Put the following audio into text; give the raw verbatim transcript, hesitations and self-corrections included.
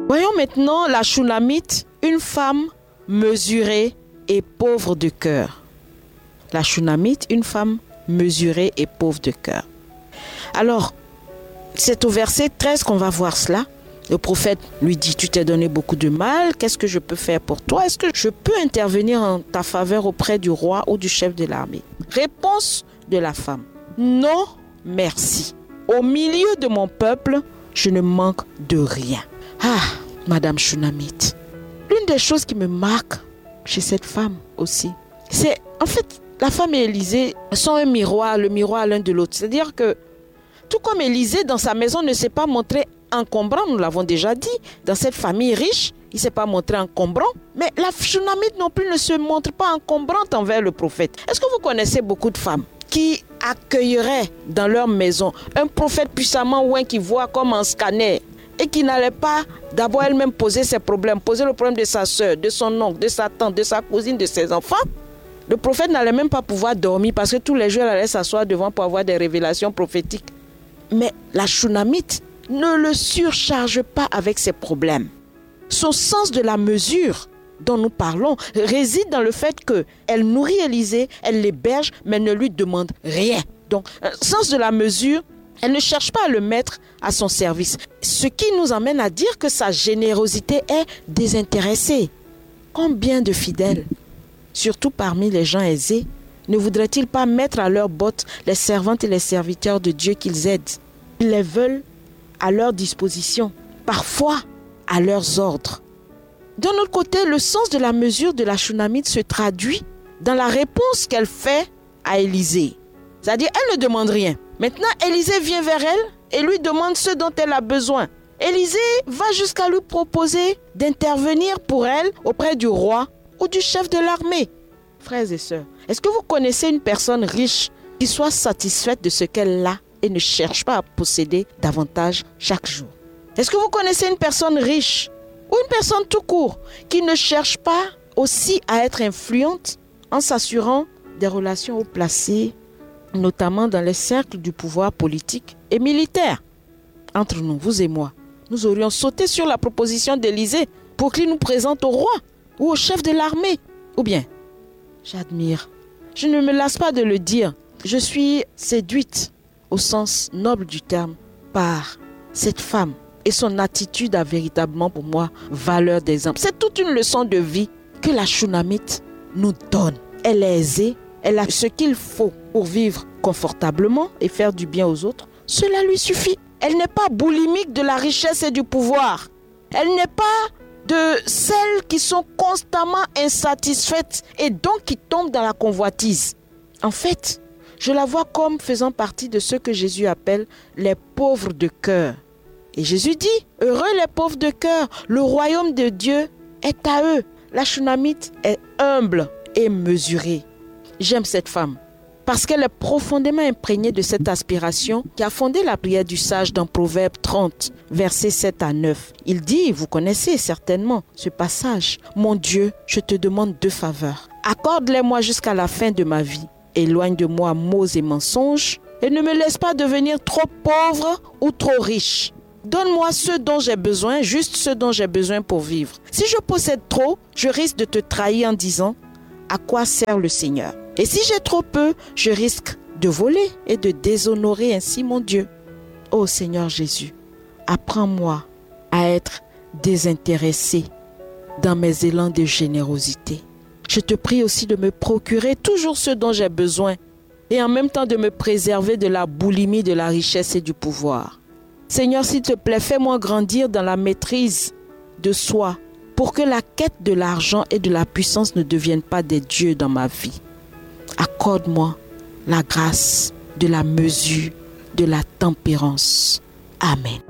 Voyons maintenant la Shunammite, une femme mesurée et pauvre de cœur. La Shunammite, une femme mesurée et pauvre de cœur. Alors, c'est au verset treize qu'on va voir cela. Le prophète lui dit, tu t'es donné beaucoup de mal, qu'est-ce que je peux faire pour toi? Est-ce que je peux intervenir en ta faveur auprès du roi ou du chef de l'armée? Réponse de la femme, non, merci. Au milieu de mon peuple, je ne manque de rien. Ah, Madame Shunammite, l'une des choses qui me marque chez cette femme aussi, c'est en fait, la femme et Élisée sont un miroir, le miroir l'un de l'autre. C'est-à-dire que tout comme Élisée dans sa maison ne s'est pas montré encombrant, nous l'avons déjà dit, dans cette famille riche, il ne s'est pas montré encombrant, mais la Shunammite non plus ne se montre pas encombrante envers le prophète. Est-ce que vous connaissez beaucoup de femmes qui accueilleraient dans leur maison un prophète puissamment oint qui voit comme un scanner et qui n'allait pas d'abord elle-même poser ses problèmes, poser le problème de sa soeur, de son oncle, de sa tante, de sa cousine, de ses enfants? Le prophète n'allait même pas pouvoir dormir parce que tous les jours elle allait s'asseoir devant pour avoir des révélations prophétiques. Mais la Shunammite ne le surcharge pas avec ses problèmes. Son sens de la mesure dont nous parlons réside dans le fait qu'elle nourrit Élisée, elle l'héberge, mais ne lui demande rien. Donc, sens de la mesure, elle ne cherche pas à le mettre à son service. Ce qui nous amène à dire que sa générosité est désintéressée. Combien de fidèles, surtout parmi les gens aisés, ne voudraient-ils pas mettre à leurs bottes les servantes et les serviteurs de Dieu qu'ils aident? Ils les veulent à leur disposition, parfois à leurs ordres. D'un autre côté, le sens de la mesure de la Shunammite se traduit dans la réponse qu'elle fait à Élisée. C'est-à-dire, elle ne demande rien. Maintenant, Élisée vient vers elle et lui demande ce dont elle a besoin. Élisée va jusqu'à lui proposer d'intervenir pour elle auprès du roi ou du chef de l'armée. Frères et sœurs, est-ce que vous connaissez une personne riche qui soit satisfaite de ce qu'elle a et ne cherche pas à posséder davantage chaque jour? Est-ce que vous connaissez une personne riche ou une personne tout court qui ne cherche pas aussi à être influente en s'assurant des relations haut placées, notamment dans les cercles du pouvoir politique et militaire? Entre nous, vous et moi, nous aurions sauté sur la proposition d'Élisée pour qu'il nous présente au roi ou au chef de l'armée. Ou bien, j'admire, je ne me lasse pas de le dire, je suis séduite au sens noble du terme par cette femme et son attitude a véritablement pour moi valeur d'exemple. C'est toute une leçon de vie que la Shunammite nous donne. Elle est aisée, elle a ce qu'il faut pour vivre confortablement et faire du bien aux autres. Cela lui suffit. Elle n'est pas boulimique de la richesse et du pouvoir. Elle n'est pas de celles qui sont constamment insatisfaites et donc qui tombent dans la convoitise. En fait, je la vois comme faisant partie de ceux que Jésus appelle les pauvres de cœur. Et Jésus dit, heureux les pauvres de cœur, le royaume de Dieu est à eux. La Shunammite est humble et mesurée. J'aime cette femme parce qu'elle est profondément imprégnée de cette aspiration qui a fondé la prière du sage dans Proverbe trente, versets sept à neuf. Il dit, vous connaissez certainement ce passage, « Mon Dieu, je te demande deux faveurs. Accorde-les-moi jusqu'à la fin de ma vie. Éloigne de moi mots et mensonges et ne me laisse pas devenir trop pauvre ou trop riche. Donne-moi ce dont j'ai besoin, juste ce dont j'ai besoin pour vivre. Si je possède trop, je risque de te trahir en disant « À quoi sert le Seigneur ?» Et si j'ai trop peu, je risque de voler et de déshonorer ainsi mon Dieu. Ô Seigneur Jésus, apprends-moi à être désintéressé dans mes élans de générosité. Je te prie aussi de me procurer toujours ce dont j'ai besoin et en même temps de me préserver de la boulimie de la richesse et du pouvoir. Seigneur, s'il te plaît, fais-moi grandir dans la maîtrise de soi pour que la quête de l'argent et de la puissance ne deviennent pas des dieux dans ma vie. Accorde-moi la grâce de la mesure, de la tempérance. Amen.